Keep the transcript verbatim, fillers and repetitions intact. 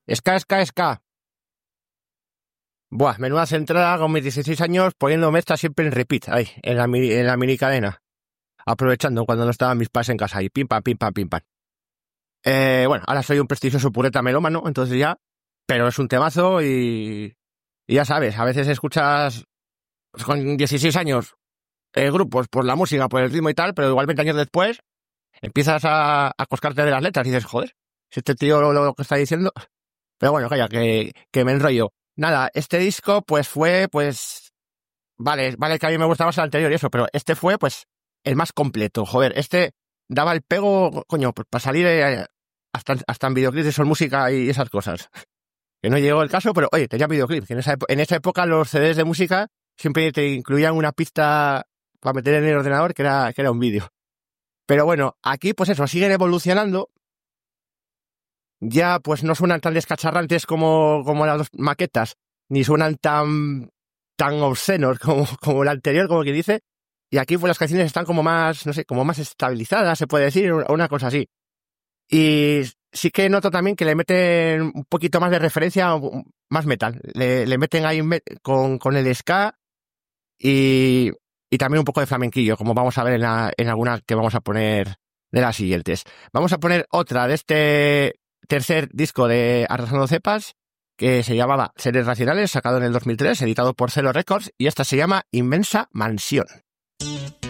Ska, ska, ska. Buah, menuda centrada con mis dieciséis años poniéndome esta siempre en repeat, ahí, en la, mini, en la mini cadena. Aprovechando cuando no estaban mis padres en casa y pim pam, pim pam, pim pam. Eh, bueno, ahora soy un prestigioso pureta melómano, entonces ya, pero es un temazo y, y ya sabes, a veces escuchas con dieciséis años eh, grupos por la música, por el ritmo y tal, pero igual veinte años después empiezas a, a coscarte de las letras y dices, joder, si este tío lo, lo que está diciendo. Pero bueno, calla, que, que me enrollo. Nada, este disco pues fue, pues, vale, vale que a mí me gustaba más el anterior y eso, pero este fue pues el más completo, joder, este daba el pego, coño, pues, para salir eh, hasta, hasta en videoclips de Sol Música y esas cosas. Que no llegó el caso, pero oye, tenía videoclips, que en esa, en esa época los C Ds de música siempre te incluían una pista para meter en el ordenador que era, que era un vídeo. Pero bueno, aquí pues eso, siguen evolucionando. Ya pues no suenan tan descacharrantes como, como las dos maquetas, ni suenan tan, tan obscenos como, como el anterior, como que dice. Y aquí pues las canciones están como más, no sé, como más estabilizadas, se puede decir, o una cosa así. Y sí que noto también que le meten un poquito más de referencia, más metal. Le, le meten ahí con, con el ska y, y también un poco de flamenquillo, como vamos a ver en, la, en alguna que vamos a poner de las siguientes. Vamos a poner otra de este tercer disco de Arrasando Cepas, que se llamaba Seres Racionales, sacado en el dos mil tres, editado por Celo Records, y esta se llama Inmensa Mansión.